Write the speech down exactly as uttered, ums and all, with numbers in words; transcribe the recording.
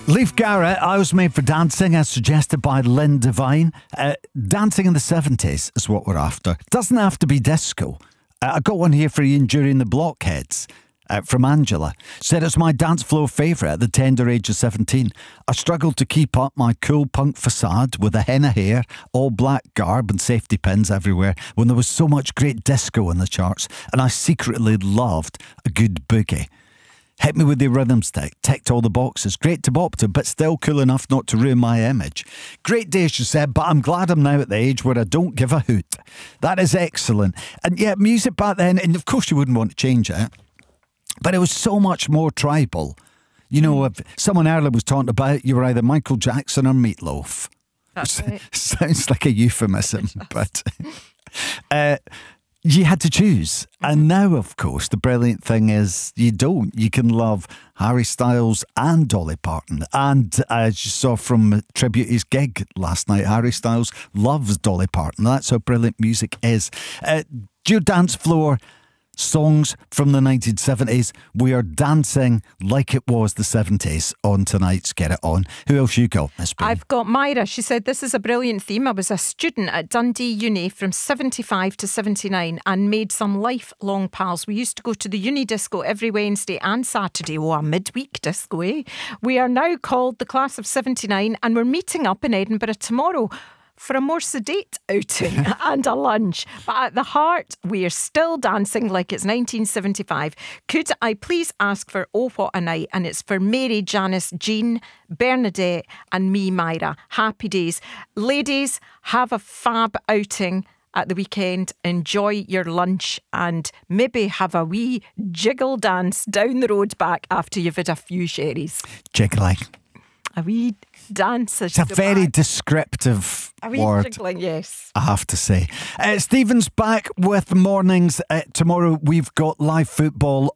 Leif Garrett, I Was Made for Dancing, as suggested by Lynn Devine. Uh, dancing in the seventies is what we're after. Doesn't have to be disco. Uh, I got one here for Ian during the Blockheads. Uh, from Angela. Said it's my dance floor favourite at the tender age of seventeen. I struggled to keep up my cool punk facade with a henna hair, all black garb and safety pins everywhere when there was so much great disco in the charts, and I secretly loved a good boogie. Hit me with the rhythm stick, ticked all the boxes. Great to bop to, but still cool enough not to ruin my image. Great day, she said, but I'm glad I'm now at the age where I don't give a hoot. That is excellent. And yeah, music back then, and of course you wouldn't want to change it, but it was so much more tribal. You know, if someone earlier was talking about you were either Michael Jackson or Meatloaf. That's right. Sounds like a euphemism, but uh, you had to choose. And now, of course, the brilliant thing is you don't. You can love Harry Styles and Dolly Parton. And as you saw from Tribute's gig last night, Harry Styles loves Dolly Parton. That's how brilliant music is. Uh, do your dance floor songs from the nineteen seventies. We are dancing like it was the seventies on tonight's Get It On. Who else you got, Miss B? I've got Myra. She said, this is a brilliant theme. I was a student at Dundee Uni from seventy-five to seventy-nine and made some lifelong pals. We used to go to the uni disco every Wednesday and Saturday. Oh, a midweek disco, eh? We are now called the Class of seventy-nine and we're meeting up in Edinburgh tomorrow for a more sedate outing and a lunch. But at the heart, we are still dancing like it's nineteen seventy-five. Could I please ask for Oh What a Night? And it's for Mary, Janice, Jean, Bernadette and me, Myra. Happy days. Ladies, have a fab outing at the weekend. Enjoy your lunch and maybe have a wee jiggle dance down the road back after you've had a few sherries. Jiggling. A wee dance. It's a very descriptive a wee word, jiggling, yes. I have to say. Uh, Stephen's back with mornings. Uh, tomorrow we've got live football